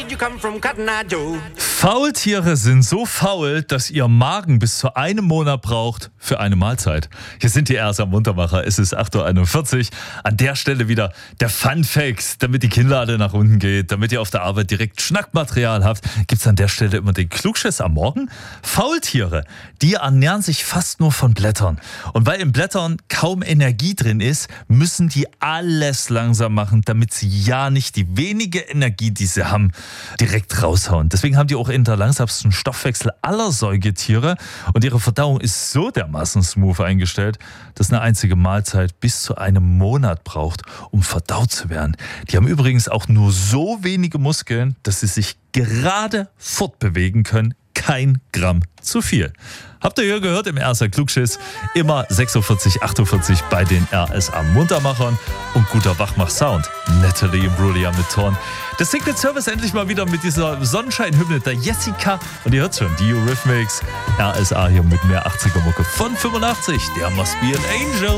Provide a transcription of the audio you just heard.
did you come from, Cotton Eye Joe? Faultiere sind so faul, dass ihr Magen bis zu einem Monat braucht für eine Mahlzeit. Hier sind die RSA Muntermacher. Es ist 8.41 Uhr. An der Stelle wieder der Fun-Fact, damit die Kinnlade nach unten geht, damit ihr auf der Arbeit direkt Schnackmaterial habt, gibt es an der Stelle immer den Klugschiss am Morgen. Faultiere, die ernähren sich fast nur von Blättern. Und weil in Blättern kaum Energie drin ist, müssen die alles langsam machen, damit sie ja nicht die wenige Energie, die sie haben, direkt raushauen. Deswegen haben die auch in der langsamsten Stoffwechsel aller Säugetiere und ihre Verdauung ist so dermaßen smooth eingestellt, dass eine einzige Mahlzeit bis zu einem Monat braucht, um verdaut zu werden. Die haben übrigens auch nur so wenige Muskeln, dass sie sich gerade fortbewegen können. Kein Gramm zu viel. Habt ihr hier gehört im RSA Klugschiss? Immer 46, 48 bei den RSA Muntermachern und guter Wachmach-Sound. Natalie Imbruglia mit Torn. Der Secret Service endlich mal wieder mit dieser Sonnenschein-Hymne der Jessica. Und ihr hört schon, die Eurythmics. RSA hier mit mehr 80er-Mucke von 85. Der Must Be an Angel.